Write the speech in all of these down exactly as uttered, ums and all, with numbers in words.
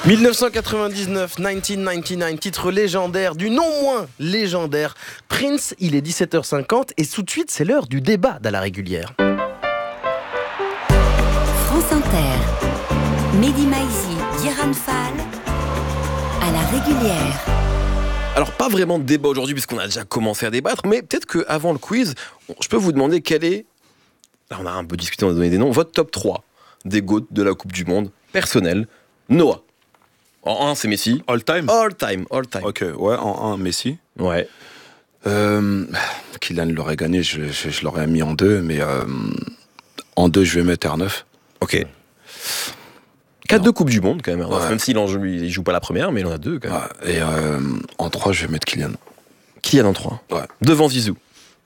dix-neuf cent quatre-vingt-dix-neuf, dix-neuf cent quatre-vingt-dix-neuf, titre légendaire du non moins légendaire Prince. Il est dix-sept heures cinquante et tout de suite c'est l'heure du débat d'À la régulière. France Inter, Mehdi Maizi, Diran Fall, À la régulière. Alors pas vraiment de débat aujourd'hui puisqu'on a déjà commencé à débattre, mais peut-être qu'avant le quiz, je peux vous demander quel est, là on a un peu discuté, on a donné des noms, votre top trois des GOAT de la Coupe du Monde personnel. Noah. En un, c'est Messi. All time All time, all time. Ok, ouais, en un, Messi. Ouais. Euh, Kylian l'aurait gagné, je, je, je l'aurais mis en deux, mais euh, en deux, je vais mettre R neuf. Ok. Quatre de Coupe du Monde, quand même. Ouais. Même s'il en joue, il joue pas la première, mais il en a deux, quand même. Ouais, et euh, en trois, je vais mettre Kylian. Kylian en trois. Ouais. Devant Zizou.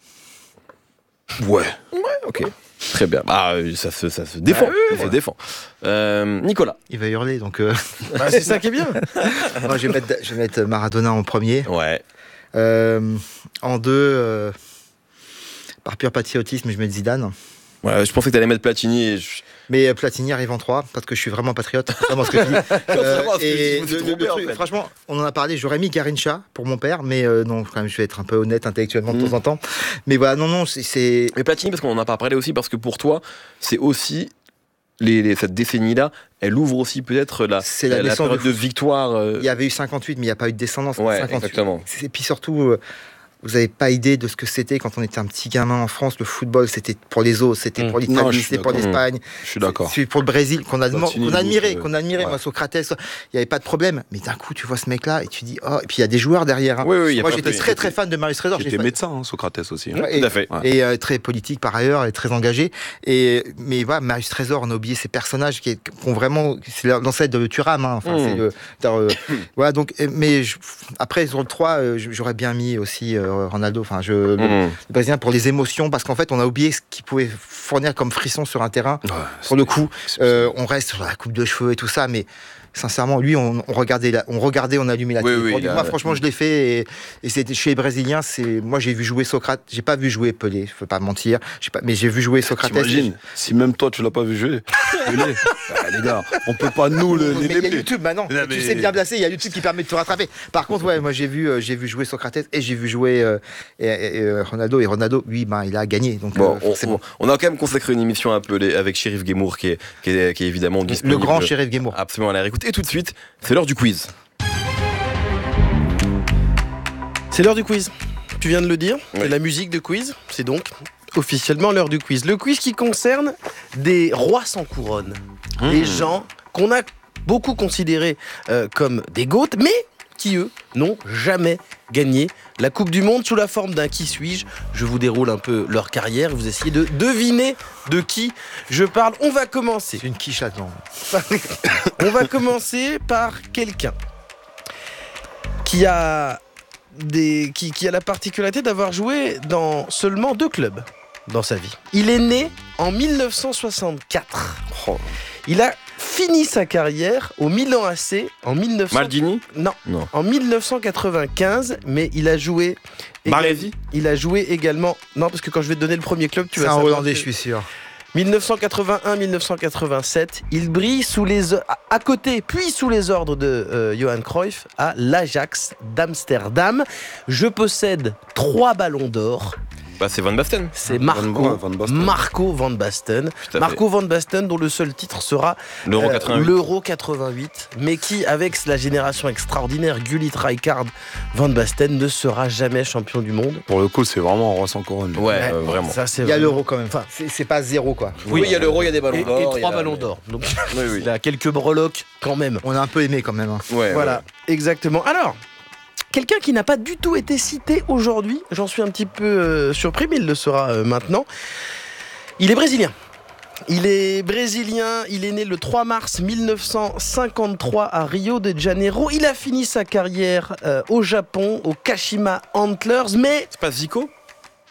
Ouais. Ouais, ok. Très bien. Ah, ça se, ça se défend. Ah, oui, ça se défend. Euh, Nicolas. Il va hurler, donc... Euh... Bah, c'est ça qui est bien. Moi, je vais, mettre, je vais mettre Maradona en premier. Ouais. Euh, en deux, euh, par pur patriotisme, je vais mettre Zidane. Ouais, je pensais que t'allais mettre Platini et je... Mais Platini arrive en trois, parce que je suis vraiment patriote. C'est vraiment ce que je dis. Euh, Vraiment, ce que je dis, et vous êtes le- trop le bien, truc, en fait. franchement, on en a parlé, j'aurais mis Garincha pour mon père, mais euh, non, quand même, je vais être un peu honnête intellectuellement de Mm. temps en temps. Mais voilà, non, non, c'est... c'est... Mais Platini, parce qu'on en a pas parlé aussi, parce que pour toi, c'est aussi... Les, les- cette décennie-là, elle ouvre aussi peut-être la, C'est la la, la naissance période du de foot. victoire. euh, Il y avait eu cinquante-huit, mais il n'y a pas eu de descendance. Ouais, cinquante-huit. exactement. Et puis surtout, euh, vous n'avez pas idée de ce que c'était quand on était un petit gamin en France. Le football, c'était pour les autres, c'était Mmh. pour Non, l'Italie, je suis c'était pour d'accord. l'Espagne. Je suis d'accord. C'est pour le Brésil, qu'on a Platini, qu'on admirait, Louche, qu'on admirait. ouais. Moi, Socrates, il n'y avait pas de problème. Mais d'un coup, tu vois ce mec-là et tu dis, oh, et puis il y a des joueurs derrière. hein. Oui, oui, il y a Moi, pas- j'étais il- très, très fan de Marius Trésor. J'ai J'étais fait- médecin, hein, Socrates aussi. hein. Ouais, tout à fait. Ouais. Et euh, très politique par ailleurs, et très engagé. Et, mais voilà, Marius Trésor, on a oublié ces personnages qui, est- qui ont vraiment. C'est l'ancêtre de Thuram. Hein, enfin, Mmh. c'est le, dans, euh, voilà, donc, euh, mais je- après, sur le trois, euh, j'aurais bien mis aussi euh, Ronaldo. Enfin, je, le, Mmh. le Brésilien pour les émotions, parce qu'en fait, on a oublié ce qu'il pouvait fournir comme frisson sur un terrain. Ouais, Pour le coup, c'est- euh, on reste sur la coupe de cheveux et tout ça, mais sincèrement, lui, on, on regardait, la- on regardait, on allumait la Oui, télé. oui, Pour lui, il a- moi, franchement, je l'ai fait, et, et c'était chez les Brésiliens. C'est, moi, j'ai vu jouer Socrate. J'ai pas vu jouer Pelé, je peux pas mentir. J'ai pas, mais j'ai vu jouer Socrate. T'imagines, si même toi tu l'as pas vu jouer, Pelé, bah, les gars, on peut pas nous le Mais il y a l'aimer. YouTube maintenant. Non, Tu mais- sais bien placer, il y a YouTube qui permet de te rattraper. Par contre, ouais, moi j'ai vu, euh, j'ai vu jouer Socrates et j'ai vu jouer euh, et, et, et, Ronaldo. Et Ronaldo, lui, ben, il a gagné. Donc, Bon, euh, on, forcément. on- on a quand même consacré une émission un peu les- avec Chérif Guémour qui est, qui est, qui est évidemment Le disponible. grand Chérif Guémour. Absolument à la réécoute. Et tout de suite, c'est l'heure du quiz. C'est l'heure du quiz. Tu viens de le dire, Oui. c'est la musique de quiz, c'est donc officiellement l'heure du quiz. Le quiz qui concerne des rois sans couronne. Des gens qu'on a beaucoup considérés euh, comme des goats, mais qui, eux, n'ont jamais gagné la Coupe du Monde sous la forme d'un qui suis-je. Je vous déroule un peu leur carrière, vous essayez de deviner de qui je parle. On va commencer. C'est une quiche là-dedans. On va commencer par quelqu'un qui a, des, qui, qui a la particularité d'avoir joué dans seulement deux clubs dans sa vie. Il est né en dix-neuf cent soixante-quatre. Oh. Il a fini sa carrière au Milan A C en dix-neuf cents... Maldini Non, Non. en dix-neuf cent quatre-vingt-quinze, mais il a joué... Baresi Il a joué également... Non, parce que quand je vais te donner le premier club, tu C'est vas un savoir Hollandais, que- je suis sûr. dix-neuf cent quatre-vingt-un dix-neuf cent quatre-vingt-sept, il brille sous les, à, à côté, puis sous les ordres de euh, Johan Cruyff à l'Ajax d'Amsterdam. Je possède trois ballons d'or. Bah, c'est Van Basten. C'est Van Marco, Ba- Van Basten. Marco Van Basten. Tout à Marco Van Basten, dont le seul titre sera L'Euro euh, quatre-vingt-huit. l'Euro quatre-vingt-huit, mais qui, avec la génération extraordinaire Gullit, Rijkaard, Van Basten, ne sera jamais champion du monde. Pour le coup, c'est vraiment un roi sans couronne. Ouais, euh, vraiment. Ça, c'est Il y a vraiment- l'euro quand même. Enfin, c'est, c'est pas zéro quoi. Oui, il y a l'Euro, il y a des ballons Et, d'or. et il y trois a- ballons d'or. Donc, Oui, oui. il a quelques breloques quand même. On a un peu aimé quand même. hein. Ouais, Voilà, exactement. Alors, quelqu'un qui n'a pas du tout été cité aujourd'hui, j'en suis un petit peu euh, surpris, mais il le sera euh, maintenant. Il est brésilien. Il est brésilien, il est né le trois mars dix-neuf cent cinquante-trois à Rio de Janeiro. Il a fini sa carrière euh, au Japon, au Kashima Antlers, mais C'est pas Zico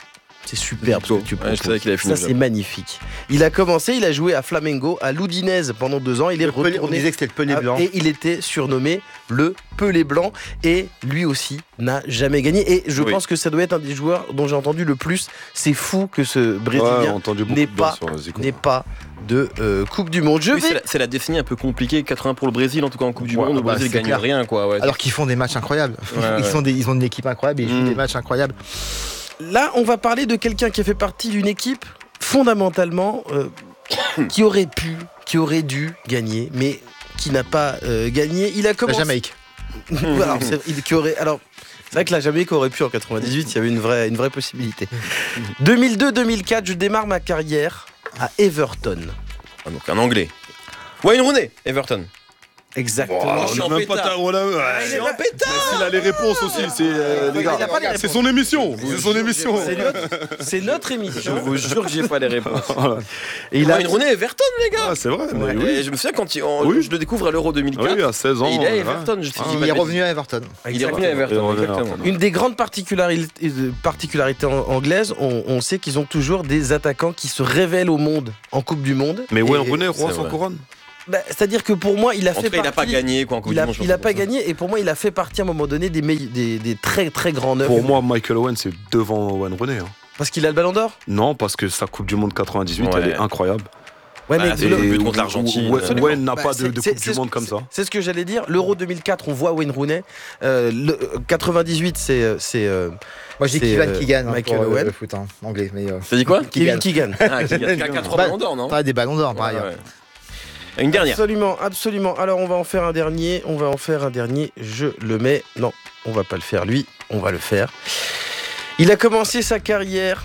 C'est superbe ce que tu Ouais, proposes. je savais qu'il avait fini Ça, le c'est job. magnifique. Il a commencé, il a joué à Flamengo, à l'Udinese pendant deux ans. Il est Le pelé- on retourné. disait que c'était le pelé Ah, blanc. Et il était surnommé le Pelé blanc. Et lui aussi n'a jamais gagné. Et je Oui. pense que ça doit être un des joueurs dont j'ai entendu le plus. C'est fou que ce Ouais, Brésilien j'ai entendu beaucoup n'est de bien pas, sur Zico. n'est pas de euh, Coupe du Monde. Je Oui, vais. c'est, la, c'est la décennie un peu compliquée, quatre-vingts pour le Brésil, en tout cas en Coupe du Ouais, Monde. Le bah, Brésil c'est gagne clair. rien, quoi. Ouais. Alors qu'ils font des matchs incroyables. Ouais, ils, ouais. sont des, ils ont une équipe incroyable et ils jouent Mm. des matchs incroyables. Là, on va parler de quelqu'un qui a fait partie d'une équipe fondamentalement euh, qui aurait pu, qui aurait dû gagner, mais qui n'a pas euh, gagné. Il a La commencé. Jamaïque. alors, c'est, il- qui aurait, alors, c'est vrai que la Jamaïque aurait pu en quatre-vingt-dix-huit, il y avait une vraie, une vraie possibilité. deux mille deux deux mille quatre, je démarre ma carrière à Everton. Ah, donc un Anglais. Wayne Rooney, Everton. Exactement. je suis en même pas pétard. ta- voilà, ouais. Il est en pétard. Il a les réponses aussi, c'est euh, les Il a gars. pas les C'est réponses. son émission, c'est son émission. C'est notre, c'est notre émission. Je vous jure que j'ai pas les réponses. Et il a, Wayne Rooney, Everton, les gars. Ah, c'est vrai, mais Et oui. je me souviens quand il- on- Oui. je le découvre à l'Euro deux mille quatre. Oui, à seize ans. et il est à ouais. Everton. Je sais Ah, pas Il de est bêtises. revenu à Everton. Il est revenu à Il est Everton, revenu à exactement. Everton. Une des grandes particularités, euh, particularités en- anglaises, on, on sait qu'ils ont toujours des attaquants qui se révèlent au monde en Coupe du Monde. Mais Et- Wayne Rooney, roi c'est sans vrai. couronne. Bah, c'est-à-dire que pour moi, il a En fait tout cas, il n'a pas partie- gagné quoi en Coupe Il du a, Monde. je il a pense, pas comme ça. gagné et pour moi il a fait partie à un moment donné des, meille- des, des très très grands neufs. Pour moi, Michael Owen, c'est devant Wayne Rooney. hein. Parce qu'il a le ballon d'or. Non, parce que sa Coupe du Monde quatre-vingt-dix-huit, Ouais. elle est incroyable. Ouais, Ah, mais c'est le- le but où- contre l'Argentine. où- où Absolument. Wayne n'a bah, pas de, c'est- de c'est- Coupe c'est du ce- Monde comme ça. C'est ce que j'allais dire. L'Euro deux mille quatre, on voit Wayne Rooney. Euh, le, euh, quatre-vingt-dix-huit, c'est euh, c'est euh, Moi je dis C'est, Kivan euh, Keegan hein, Michael pour euh, Owen. le foot hein, anglais. Mais euh, T'as dit quoi Kevin Keegan. Ah, qui a quatre Bah, ballons d'or, non pas des ballons d'or par Ouais, ailleurs. ouais. Une dernière. Absolument, absolument. Alors on va en faire un dernier. On va en faire un dernier. Je le mets. Non, on va pas le faire lui. On va le faire. Il a commencé sa carrière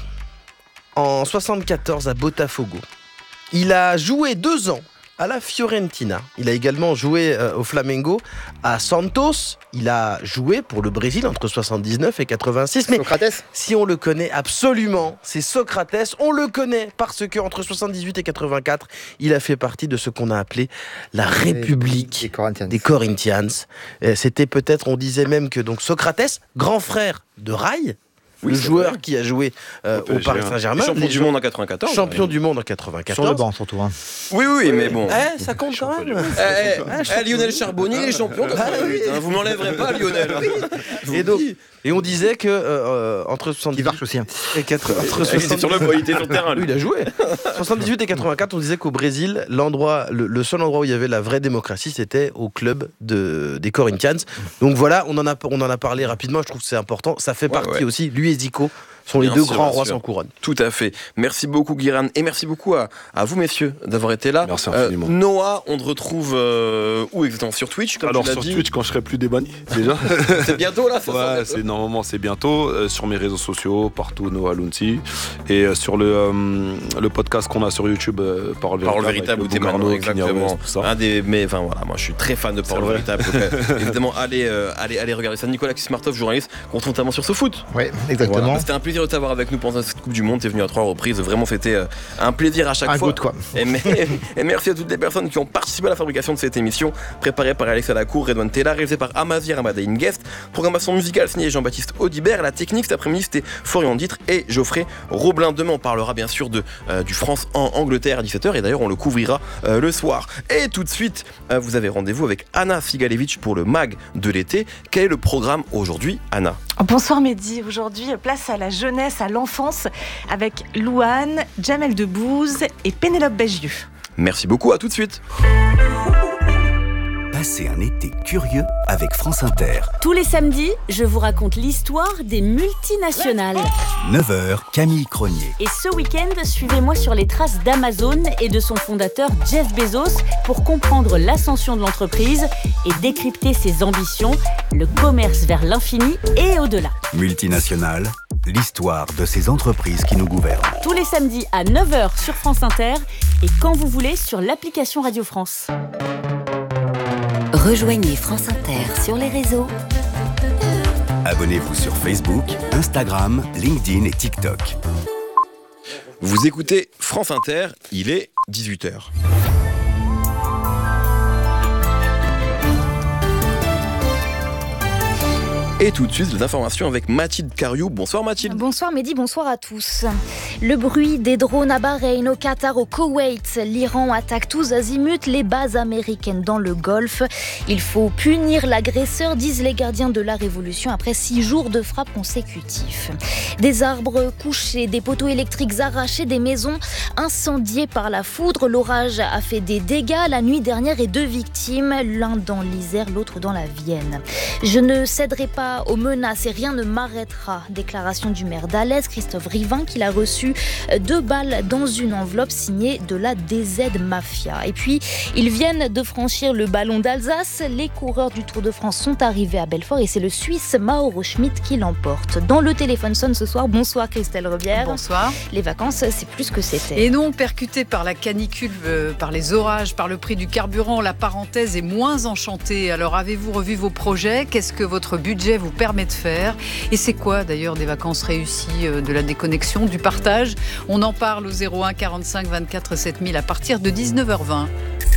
en soixante-quatorze à Botafogo. Il a joué deux ans à la Fiorentina. Il a également joué euh, au Flamengo à Santos. Il a joué pour le Brésil entre soixante-dix-neuf et quatre-vingt-six. Mais Socrates. si on le connaît absolument, c'est Socrates. On le connaît parce que entre soixante-dix-huit et quatre-vingt-quatre, il a fait partie de ce qu'on a appelé la République Des Corinthians. des Corinthians. Euh, C'était peut-être, on disait même que donc Socrates, grand frère de Rai, Oui, le c'est joueur vrai. qui a joué euh, Au au P S G, Paris hein. Saint-Germain, Champion les du gens- monde en quatre-vingt-quatorze. champion ouais. du monde en Sur le quatre-vingt-quatorze. banc surtout. Hein. Oui, oui, mais bon. Eh, ça compte quand même. Eh, eh, Ah, eh, champion Lionel du- Charbonnier est champion en quatre-vingt-huit. hein, Vous m'enlèverez pas, Lionel. Je vous Et le donc, dis. et on disait que euh, euh, entre Qui soixante-dix-huit marche aussi. hein. et quatre- entre Il était soixante- sur le il était sur le terrain. Oui, lui. il a joué. soixante-dix-huit et quatre-vingt-quatre, on disait qu'au Brésil, l'endroit, le, le seul endroit où il y avait la vraie démocratie, c'était au club de, des Corinthians. Donc voilà, on en a, on en a parlé rapidement. Je trouve que c'est important. Ça fait Ouais, partie ouais. aussi. Lui et Zico sont les Bien deux sûr, grands bien rois sûr. sans couronne. Tout à fait. Merci beaucoup, Guiran. Et merci beaucoup à, à vous, messieurs, d'avoir été là. Merci Euh, infiniment. Noah, on te retrouve euh, où exactement Sur Twitch, comme Alors tu l'as sur dit. Twitch, quand je serai plus débanni, déjà. C'est bientôt là, ça Ouais, sort c'est normalement c'est bientôt euh, sur mes réseaux sociaux, partout Noah Lunti, et euh, sur le euh, le podcast qu'on a sur YouTube, euh, Parole véritable, Parole véritable où avec t'es le maintenant, Bougarno, Kanye exactement. West, tout ça. Un des, mais enfin voilà, moi je suis très fan de Parole vrai. véritable. Donc, euh, évidemment, allez, euh, allez, allez regarder ça. Nicolas Kismartov, journaliste, qu'on trouve notamment sur ce foot. Oui, exactement. Voilà. C'était un plaisir de t'avoir avec nous pendant cette Coupe du Monde. T'es venu à trois reprises. Vraiment, c'était euh, un plaisir à chaque Un fois. goût, quoi. Et, mais- et merci à toutes les personnes qui ont participé à la fabrication de cette émission, préparée par Alexa Lacour, Redouane Tella, réalisée par Amazir Amadaïn Guest, programmation musicale signée Jean-Baptiste Audibert, la technique cet après-midi c'était Florian Ditre et Geoffrey Roblin. Demain on parlera bien sûr de, euh, du France en Angleterre à dix-sept heures et d'ailleurs on le couvrira euh, le soir. Et tout de suite, euh, vous avez rendez-vous avec Anna Figalevich pour le mag de l'été. Quel est le programme aujourd'hui, Anna? Bonsoir Mehdi, aujourd'hui place à la jeunesse, à l'enfance avec Louane, Jamel Debbouze et Pénélope Bagieux. Merci beaucoup, à tout de suite. Passez un été curieux avec France Inter. Tous les samedis, je vous raconte l'histoire des multinationales. neuf heures, Camille Cronier. Et ce week-end, suivez-moi sur les traces d'Amazon et de son fondateur Jeff Bezos pour comprendre l'ascension de l'entreprise et décrypter ses ambitions, le commerce vers l'infini et au-delà. Multinationale, l'histoire de ces entreprises qui nous gouvernent. Tous les samedis à neuf heures sur France Inter et quand vous voulez sur l'application Radio France. Rejoignez France Inter sur les réseaux. Abonnez-vous sur Facebook, Instagram, LinkedIn et TikTok. Vous écoutez France Inter, il est dix-huit heures. Et tout de suite, les informations avec Mathilde Cariou. Bonsoir Mathilde. Bonsoir Mehdi, bonsoir à tous. Le bruit des drones à Bahreïn, au Qatar, au Koweït. L'Iran attaque tous azimuts les bases américaines dans le Golfe. Il faut punir l'agresseur, disent les gardiens de la Révolution, après six jours de frappes consécutifs. Des arbres couchés, des poteaux électriques arrachés, des maisons incendiées par la foudre. L'orage a fait des dégâts la nuit dernière et deux victimes, l'un dans l'Isère, l'autre dans la Vienne. Je ne céderai pas aux menaces et rien ne m'arrêtera. Déclaration du maire d'Alès, Christophe Rivin, qu'il a reçu deux balles dans une enveloppe signée de la D Z Mafia. Et puis, ils viennent de franchir le ballon d'Alsace. Les coureurs du Tour de France sont arrivés à Belfort et c'est le Suisse Mauro Schmidt qui l'emporte. Dans le téléphone sonne ce soir. Bonsoir Christelle Rebière. Bonsoir. Les vacances, c'est plus que c'était. Et non, percuté par la canicule, euh, par les orages, par le prix du carburant, la parenthèse est moins enchantée. Alors avez-vous revu vos projets ? Qu'est-ce que votre budget vous permet de faire ? Et c'est quoi d'ailleurs des vacances réussies, euh, de la déconnexion, du partage ? On en parle au zéro un quarante-cinq vingt-quatre sept mille à partir de dix-neuf heures vingt.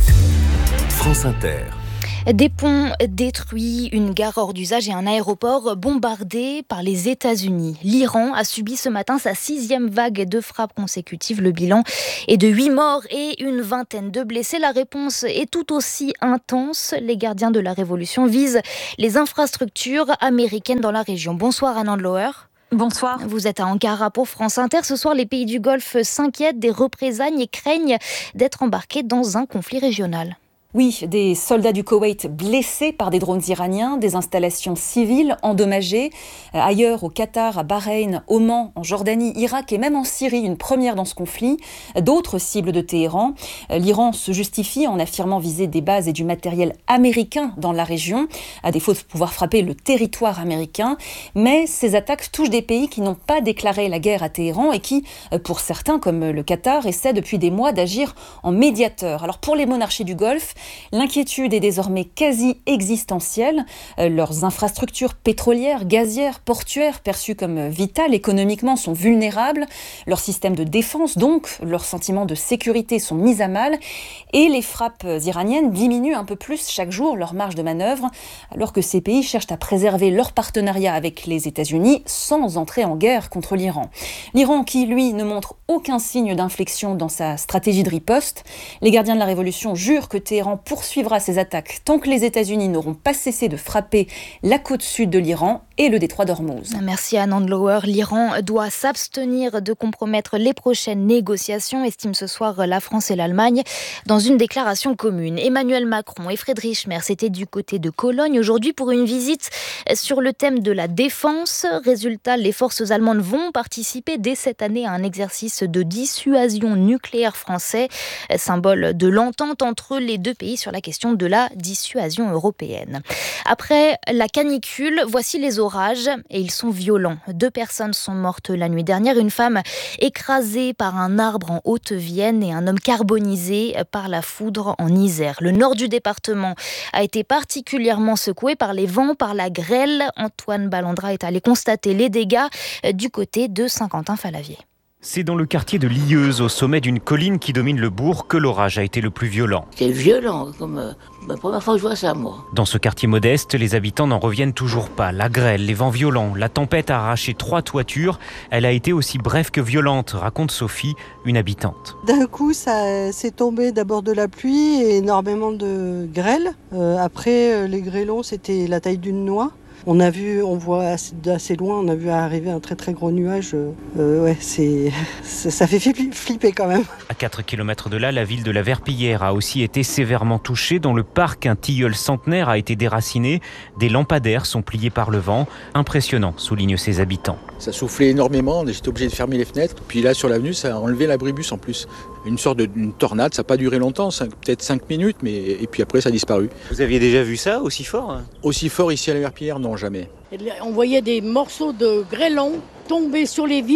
France Inter. Des ponts détruits, une gare hors d'usage et un aéroport bombardé par les États-Unis. L'Iran a subi ce matin sa sixième vague de frappes consécutives. Le bilan est de huit morts et une vingtaine de blessés. La réponse est tout aussi intense. Les gardiens de la Révolution visent les infrastructures américaines dans la région. Bonsoir Anand Lower. Bonsoir. Vous êtes à Ankara pour France Inter. Ce soir, les pays du Golfe s'inquiètent des représailles et craignent d'être embarqués dans un conflit régional. Oui, des soldats du Koweït blessés par des drones iraniens, des installations civiles endommagées. Euh, ailleurs, au Qatar, à Bahreïn, Oman, en Jordanie, Irak et même en Syrie, une première dans ce conflit. D'autres cibles de Téhéran. Euh, L'Iran se justifie en affirmant viser des bases et du matériel américain dans la région, à défaut de pouvoir frapper le territoire américain. Mais ces attaques touchent des pays qui n'ont pas déclaré la guerre à Téhéran et qui, euh, pour certains, comme le Qatar, essaient depuis des mois d'agir en médiateur. Alors pour les monarchies du Golfe, l'inquiétude est désormais quasi existentielle. Euh, leurs infrastructures pétrolières, gazières, portuaires, perçues comme vitales économiquement, sont vulnérables. Leurs systèmes de défense, donc, leurs sentiments de sécurité sont mis à mal. Et les frappes iraniennes diminuent un peu plus chaque jour leur marge de manœuvre, alors que ces pays cherchent à préserver leur partenariat avec les États-Unis sans entrer en guerre contre l'Iran. L'Iran qui, lui, ne montre aucun signe d'inflexion dans sa stratégie de riposte. Les gardiens de la Révolution jurent que Téhéran poursuivra ses attaques tant que les États-Unis n'auront pas cessé de frapper la côte sud de l'Iran et le détroit d'Ormuz. Merci Anand Lower. L'Iran doit s'abstenir de compromettre les prochaines négociations, estiment ce soir la France et l'Allemagne dans une déclaration commune. Emmanuel Macron et Friedrich Merz étaient du côté de Cologne aujourd'hui pour une visite sur le thème de la défense. Résultat, les forces allemandes vont participer dès cette année à un exercice de dissuasion nucléaire français, symbole de l'entente entre les deux pays sur la question de la dissuasion européenne. Après la canicule, voici les orages et ils sont violents. Deux personnes sont mortes la nuit dernière, une femme écrasée par un arbre en Haute-Vienne et un homme carbonisé par la foudre en Isère. Le nord du département a été particulièrement secoué par les vents, par la grêle. Antoine Ballandra est allé constater les dégâts du côté de Saint-Quentin-Fallavier. C'est dans le quartier de Lilleuse, au sommet d'une colline qui domine le bourg, que l'orage a été le plus violent. C'est violent, comme euh, la première fois que je vois ça, moi. Dans ce quartier modeste, les habitants n'en reviennent toujours pas. La grêle, les vents violents, la tempête a arraché trois toitures. Elle a été aussi brève que violente, raconte Sophie, une habitante. D'un coup, ça s'est tombé d'abord de la pluie et énormément de grêle. Euh, après, les grêlons, c'était la taille d'une noix. On a vu, on voit assez, assez loin, on a vu arriver un très très gros nuage. Euh, ouais, c'est, ça fait flipper quand même. À quatre kilomètres de là, la ville de la Verpillière a aussi été sévèrement touchée. Dans le parc, un tilleul centenaire a été déraciné. Des lampadaires sont pliés par le vent. Impressionnant, soulignent ses habitants. Ça soufflait énormément, j'étais obligé de fermer les fenêtres. Puis là, sur l'avenue, ça a enlevé l'abribus en plus. Une sorte de une tornade, ça n'a pas duré longtemps, cinq, peut-être cinq minutes, mais et puis après, ça a disparu. Vous aviez déjà vu ça aussi fort hein? Aussi fort ici à la Verpillière, non, jamais. On voyait des morceaux de grêlons tomber sur les vitres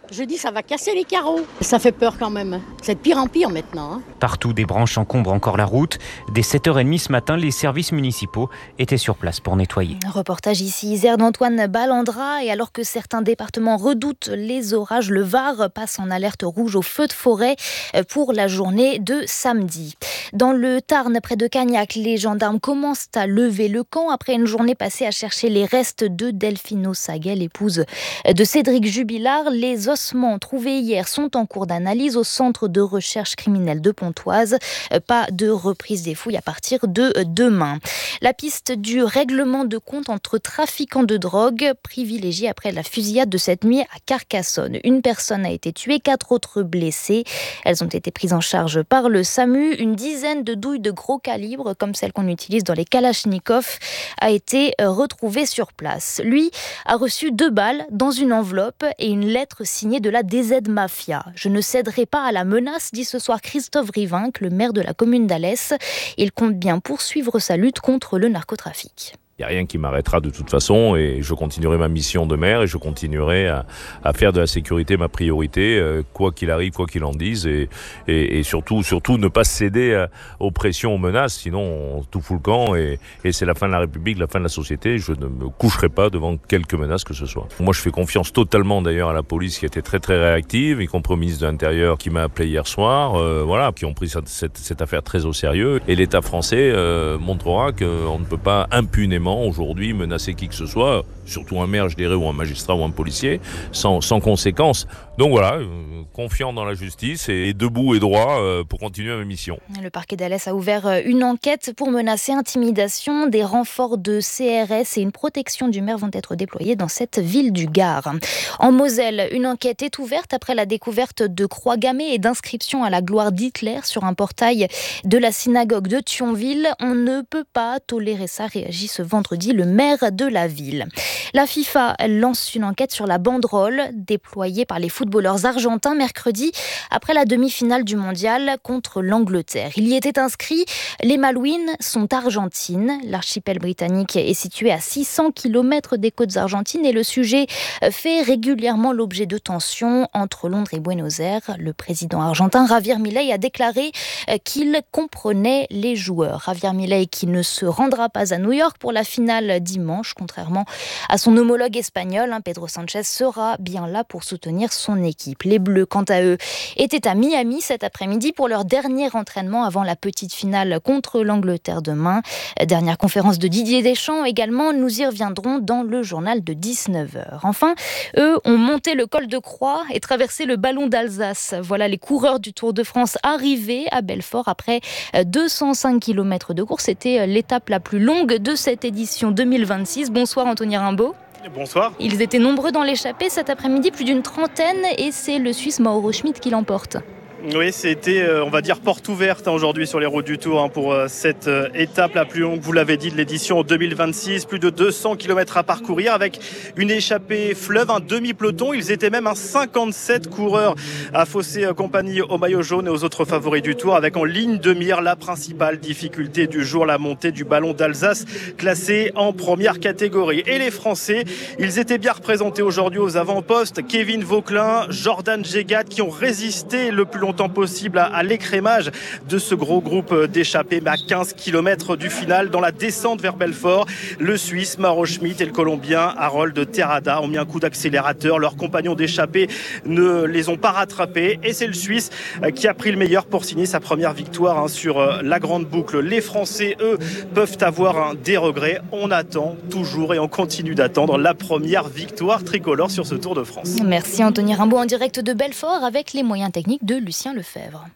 Je dis ça va casser les carreaux. Ça fait peur quand même. C'est de pire en pire maintenant. Hein. Partout, des branches encombrent encore la route. Dès sept heures trente ce matin, les services municipaux étaient sur place pour nettoyer. Reportage ici, Isère d'Antoine Ballandra. Et alors que certains départements redoutent les orages, le Var passe en alerte rouge au feu de forêt pour la journée de samedi. Dans le Tarn, près de Cagnac, les gendarmes commencent à lever le camp après une journée passée à chercher les restes de Delphino Saguet, l'épouse de Cédric Jubilard. Les ossements trouvés hier sont en cours d'analyse au centre de recherche criminelle de Pontoise. Pas de reprise des fouilles à partir de demain. La piste du règlement de compte entre trafiquants de drogue privilégiée après la fusillade de cette nuit à Carcassonne. Une personne a été tuée, quatre autres blessées. Elles ont été prises en charge par le SAMU. Une dizaine de douilles de gros calibre, comme celles qu'on utilise dans les Kalachnikov, a été retrouvée sur place. Lui a reçu deux balles dans une enveloppe et une lettre signée de la D Z Mafia. Je ne céderai pas à la menace, dit ce soir Christophe Rivinc, le maire de la commune d'Alès. Il compte bien poursuivre sa lutte contre le narcotrafic. Il n'y a rien qui m'arrêtera de toute façon et je continuerai ma mission de maire et je continuerai à, à faire de la sécurité ma priorité, euh, quoi qu'il arrive, quoi qu'il en dise et, et, et surtout, surtout ne pas céder à, aux pressions, aux menaces, sinon on tout fout le camp et, et c'est la fin de la République, la fin de la société. Je ne me coucherai pas devant quelques menaces que ce soit. Moi je fais confiance totalement d'ailleurs à la police qui a été très très réactive, y compris au ministre de l'Intérieur qui m'a appelé hier soir, euh, voilà, qui ont pris cette, cette, cette affaire très au sérieux et l'État français euh, montrera qu'on ne peut pas impunément aujourd'hui menacer qui que ce soit, surtout un maire, je dirais, ou un magistrat ou un policier, sans, sans conséquence. Donc voilà, euh, confiant dans la justice et, et debout et droit euh, pour continuer ma mission. Le parquet d'Alès a ouvert une enquête pour menacer intimidation. Des renforts de C R S et une protection du maire vont être déployés dans cette ville du Gard. En Moselle, une enquête est ouverte après la découverte de croix gammées et d'inscriptions à la gloire d'Hitler sur un portail de la synagogue de Thionville. On ne peut pas tolérer ça, réagit ce vendredi le maire de la ville. La FIFA lance une enquête sur la banderole déployée par les footballeurs argentins mercredi après la demi-finale du mondial contre l'Angleterre. Il y était inscrit « Les Malouines sont argentines ». L'archipel britannique est situé à six cents kilomètres des côtes argentines et le sujet fait régulièrement l'objet de tensions entre Londres et Buenos Aires. Le président argentin Javier Milei a déclaré qu'il comprenait les joueurs. Javier Milei qui ne se rendra pas à New York pour la finale dimanche, contrairement à son homologue espagnol. Pedro Sanchez sera bien là pour soutenir son équipe. Les Bleus, quant à eux, étaient à Miami cet après-midi pour leur dernier entraînement avant la petite finale contre l'Angleterre demain. Dernière conférence de Didier Deschamps également, nous y reviendrons dans le journal de dix-neuf heures. Enfin, eux ont monté le col de Croix et traversé le ballon d'Alsace. Voilà les coureurs du Tour de France arrivés à Belfort après deux cent cinq kilomètres de course. C'était l'étape la plus longue de cette édition deux mille vingt-six. Bonsoir Anthony Rimbaud. Bonsoir. Ils étaient nombreux dans l'échappée cet après-midi, plus d'une trentaine, et c'est le Suisse Mauro Schmid qui l'emporte. Oui, c'était, on va dire, porte ouverte hein, aujourd'hui sur les routes du Tour hein, pour euh, cette euh, étape la plus longue, vous l'avez dit, de l'édition deux mille vingt-six. Plus de deux cents kilomètres à parcourir avec une échappée fleuve, un demi-peloton. Ils étaient même un cinquante-sept coureurs à fausser euh, compagnie au maillot jaune et aux autres favoris du Tour, avec en ligne de mire la principale difficulté du jour, la montée du ballon d'Alsace, classé en première catégorie. Et les Français, ils étaient bien représentés aujourd'hui aux avant-postes. Kevin Vauquelin, Jordan Gégat, qui ont résisté le plus longtemps possible à, à l'écrémage de ce gros groupe d'échappés, mais à quinze kilomètres du final, dans la descente vers Belfort, le Suisse Mauro Schmid et le Colombien Harold Terrada ont mis un coup d'accélérateur. Leurs compagnons d'échappée ne les ont pas rattrapés et c'est le Suisse qui a pris le meilleur pour signer sa première victoire hein, sur la grande boucle. Les Français, eux, peuvent avoir hein, des regrets. On attend toujours et on continue d'attendre la première victoire tricolore sur ce Tour de France. Merci Anthony Rimbaud en direct de Belfort avec les moyens techniques de Lucien Lefebvre.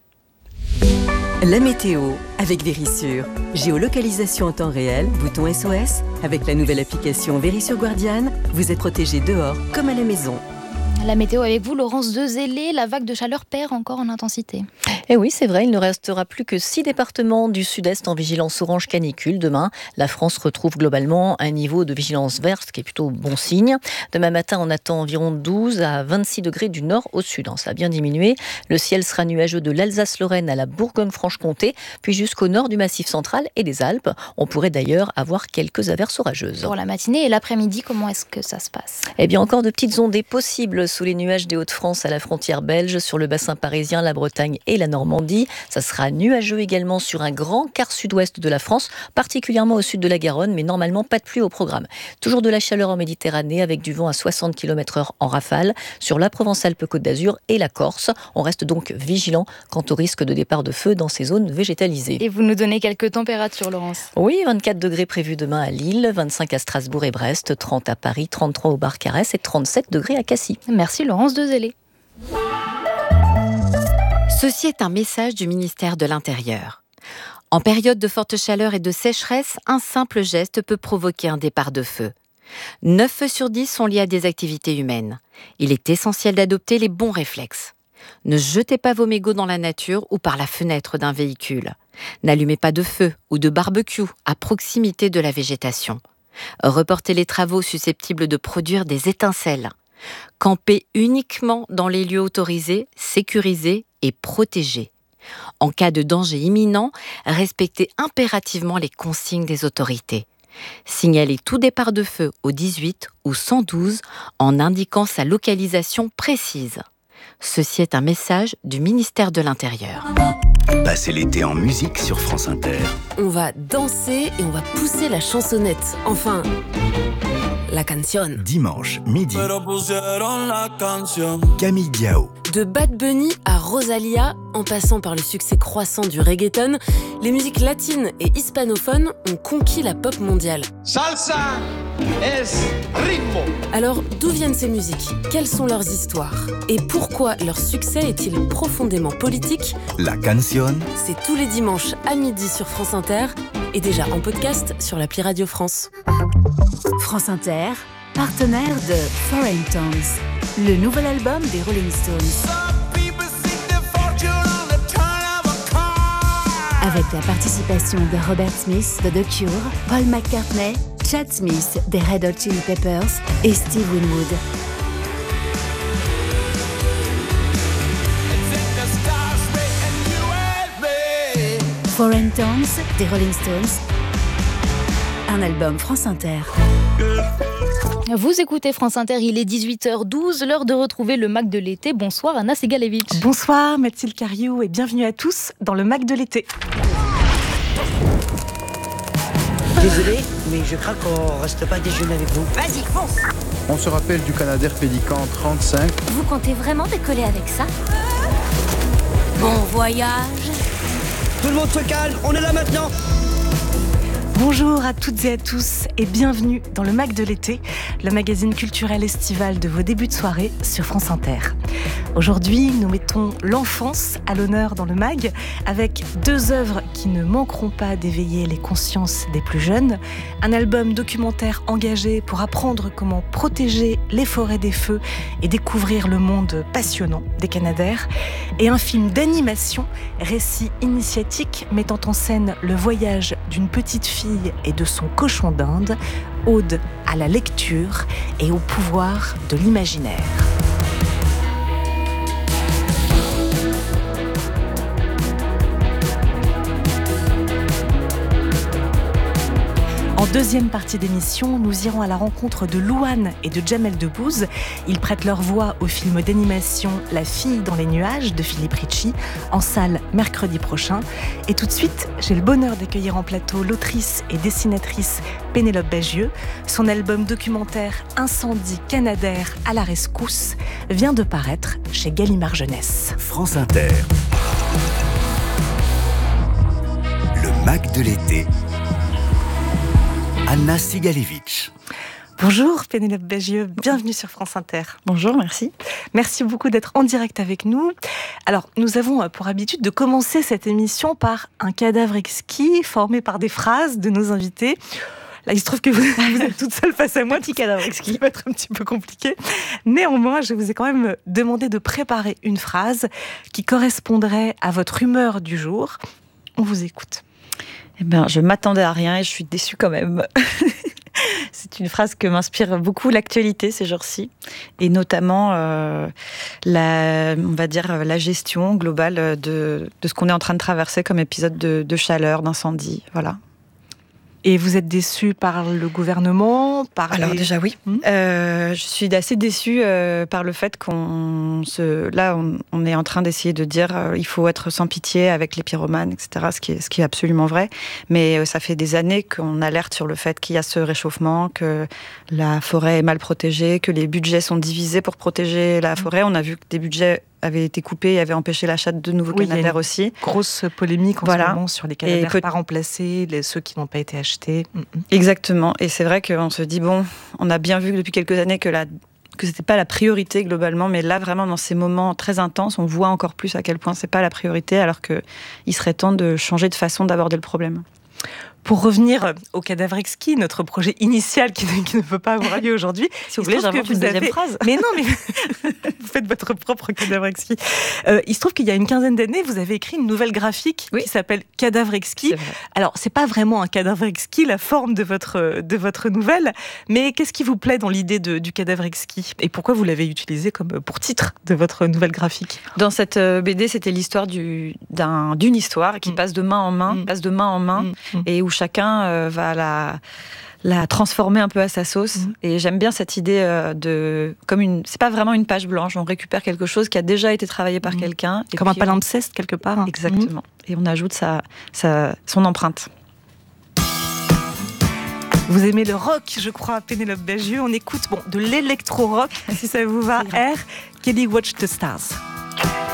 La météo avec Vérissure. Géolocalisation en temps réel, bouton S O S. Avec la nouvelle application Vérissure Guardiane, vous êtes protégé dehors comme à la maison. La météo avec vous, Laurence Dezellé. La vague de chaleur perd encore en intensité. Et oui, c'est vrai, il ne restera plus que six départements du sud-est en vigilance orange canicule. Demain, la France retrouve globalement un niveau de vigilance verte, ce qui est plutôt bon signe. Demain matin, on attend environ douze à vingt-six degrés du nord au sud. Ça a bien diminué. Le ciel sera nuageux de l'Alsace-Lorraine à la Bourgogne-Franche-Comté, puis jusqu'au nord du Massif central et des Alpes. On pourrait d'ailleurs avoir quelques averses orageuses. Pour la matinée et l'après-midi, comment est-ce que ça se passe ? Eh bien, encore de petites ondées possibles sous les nuages des Hauts-de-France à la frontière belge, sur le bassin parisien, la Bretagne et la Normandie. Ça sera nuageux également sur un grand quart sud-ouest de la France, particulièrement au sud de la Garonne, mais normalement pas de pluie au programme. Toujours de la chaleur en Méditerranée avec du vent à soixante kilomètres heure en rafale sur la Provence-Alpes-Côte d'Azur et la Corse. On reste donc vigilant quant au risque de départ de feu dans ces zones végétalisées. Et vous nous donnez quelques températures, Laurence? Oui, vingt-quatre degrés prévus demain à Lille, vingt-cinq à Strasbourg et Brest, trente à Paris, trente-trois au Barcarès et trente-sept degrés à Cassis. Merci Laurence Dezellé. Ceci est un message du ministère de l'Intérieur. En période de forte chaleur et de sécheresse, un simple geste peut provoquer un départ de feu. neuf feux sur dix sont liés à des activités humaines. Il est essentiel d'adopter les bons réflexes. Ne jetez pas vos mégots dans la nature ou par la fenêtre d'un véhicule. N'allumez pas de feu ou de barbecue à proximité de la végétation. Reportez les travaux susceptibles de produire des étincelles. Campez uniquement dans les lieux autorisés, sécurisés et protégés. En cas de danger imminent, respectez impérativement les consignes des autorités. Signalez tout départ de feu au dix-huit ou cent douze en indiquant sa localisation précise. Ceci est un message du ministère de l'Intérieur. Passez l'été en musique sur France Inter. On va danser et on va pousser la chansonnette. Enfin, la canción. Dimanche, midi. Camille Diao. De Bad Bunny à Rosalia, en passant par le succès croissant du reggaeton, les musiques latines et hispanophones ont conquis la pop mondiale. Salsa es ritmo. Alors, d'où viennent ces musiques? Quelles sont leurs histoires? Et pourquoi leur succès est-il profondément politique? La canción. C'est tous les dimanches à midi sur France Inter et déjà en podcast sur l'appli Radio France. France Inter, partenaire de Foreign Tongues, le nouvel album des Rolling Stones. Avec la participation de Robert Smith de The Cure, Paul McCartney, Chad Smith des Red Hot Chili Peppers et Steve Winwood. Foreign Tongues des Rolling Stones, un album France Inter. Vous écoutez France Inter, il est dix-huit heures douze, l'heure de retrouver le Mac de l'été. Bonsoir Anna Segalevitch. Bonsoir Mathilde Cariou et bienvenue à tous dans le Mac de l'été. Désolé, mais je crains qu'on reste pas déjeuner avec vous. Vas-y, fonce. On se rappelle du Canadair Pélican trente-cinq. Vous comptez vraiment décoller avec ça? Bon voyage. Tout le monde se calme, on est là maintenant. Bonjour à toutes et à tous et bienvenue dans le Mac de l'été, le magazine culturel estival de vos débuts de soirée sur France Inter. Aujourd'hui, nous mettons l'enfance à l'honneur dans le mag avec deux œuvres qui ne manqueront pas d'éveiller les consciences des plus jeunes, un album documentaire engagé pour apprendre comment protéger les forêts des feux et découvrir le monde passionnant des Canadaires, et un film d'animation, récit initiatique mettant en scène le voyage d'une petite fille et de son cochon d'Inde, ode à la lecture et au pouvoir de l'imaginaire. En deuxième partie d'émission, nous irons à la rencontre de Louane et de Jamel Debbouze. Ils prêtent leur voix au film d'animation La fille dans les nuages de Philippe Ricci, en salle mercredi prochain. Et tout de suite, j'ai le bonheur d'accueillir en plateau l'autrice et dessinatrice Pénélope Bagieux. Son album documentaire Incendie Canadair à la rescousse vient de paraître chez Gallimard Jeunesse. France Inter. Le Mac de l'été. Anna Segalevitch. Bonjour Pénélope Bagieux, bienvenue sur France Inter. Bonjour, merci. Merci beaucoup d'être en direct avec nous. Alors, nous avons pour habitude de commencer cette émission par un cadavre exquis formé par des phrases de nos invités. Là, il se trouve que vous, vous êtes toute seule face à moi, petit cadavre exquis, va être un petit peu compliqué. Néanmoins, je vous ai quand même demandé de préparer une phrase qui correspondrait à votre humeur du jour. On vous écoute. Eh ben, je m'attendais à rien et je suis déçue quand même. C'est une phrase que m'inspire beaucoup l'actualité ces jours-ci, et notamment euh, la, on va dire, la gestion globale de, de ce qu'on est en train de traverser comme épisode de, de chaleur, d'incendie. Voilà. Et vous êtes déçue par le gouvernement, par Alors les... déjà oui, mmh. euh, je suis assez déçue euh, par le fait qu'on se... Là, on, on est en train d'essayer de dire euh, il faut être sans pitié avec les pyromanes, et cetera, ce qui est, ce qui est absolument vrai. Mais euh, ça fait des années qu'on alerte sur le fait qu'il y a ce réchauffement, que la forêt est mal protégée, que les budgets sont divisés pour protéger la forêt. On a vu que des budgets avaient été coupés et avaient empêché l'achat de nouveaux oui, canadairs aussi. Grosse polémique en voilà. ce moment sur les canadairs peut... pas remplacés, les, ceux qui n'ont pas été achetés. Exactement. Et c'est vrai qu'on se dit, bon, on a bien vu depuis quelques années que, la... que c'était pas la priorité globalement, mais là, vraiment, dans ces moments très intenses, on voit encore plus à quel point c'est pas la priorité, alors qu'il serait temps de changer de façon d'aborder le problème. Pour revenir au cadavre exquis, notre projet initial qui ne, qui ne peut pas avoir lieu aujourd'hui. Si vous voulez, j'invente une deuxième avez... phrase. Mais non, mais vous faites votre propre cadavre exquis. Euh, il se trouve qu'il y a une quinzaine d'années, vous avez écrit une nouvelle graphique oui. qui s'appelle Cadavre exquis. Alors, c'est pas vraiment un cadavre exquis, la forme de votre, de votre nouvelle, mais qu'est-ce qui vous plaît dans l'idée de, du cadavre exquis? Et pourquoi vous l'avez utilisé comme pour titre de votre nouvelle graphique? Dans cette B D, c'était l'histoire du, d'un, d'une histoire qui mmh. passe de main en main, mmh. passe de main en main, mmh. et où chacun euh, va la, la transformer un peu à sa sauce. Mmh. Et j'aime bien cette idée euh, de... comme une, c'est pas vraiment une page blanche, on récupère quelque chose qui a déjà été travaillé par mmh. quelqu'un. Et comme un palimpseste, quelque part. Hein. Exactement. Mmh. Et on ajoute sa, sa, son empreinte. Vous aimez le rock, je crois, Pénélope Bagieux. On écoute bon, de l'électro-rock, si ça vous va. R. Kelly Watch the Stars.